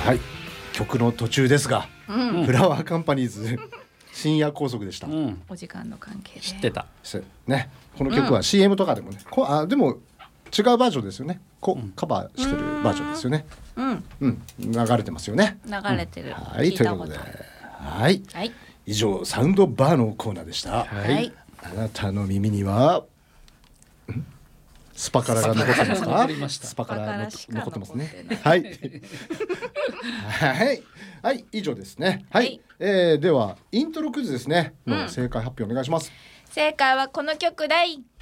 はい、曲の途中ですが、フラワーカンパニーズ深夜拘束でした。 お時間の関係で知ってたね。この曲は CM とかでもね、でも違うバージョンですよね。カバーしてるバージョンですよね。流れてますよね。 流れてる。 はい、ということで、はい、以上サウンドバーのコーナーでした。 はい。 あなたの耳にはスパカラが残ってますか？スパカラ残ってますね。はいはいはい、以上ですね。はい、ではイントロクイズですねの正解発表お願いします。 正解はこの曲だい。